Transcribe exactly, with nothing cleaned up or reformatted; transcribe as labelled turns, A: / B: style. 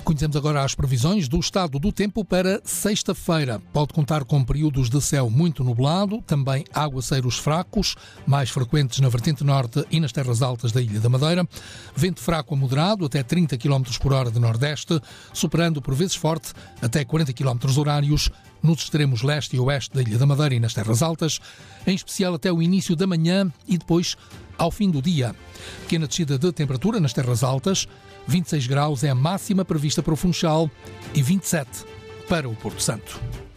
A: Conhecemos agora as previsões do estado do tempo para sexta-feira. Pode contar com períodos de céu muito nublado, também aguaceiros fracos, mais frequentes na vertente norte e nas terras altas da Ilha da Madeira. Vento fraco a moderado, até trinta quilómetros por hora de nordeste, superando por vezes forte até quarenta quilómetros horários nos extremos leste e oeste da Ilha da Madeira e nas terras altas, em especial até o início da manhã e depois ao fim do dia. Pequena descida de temperatura nas terras altas, vinte e seis graus é a máxima prevista para o Funchal e vinte e sete para o Porto Santo.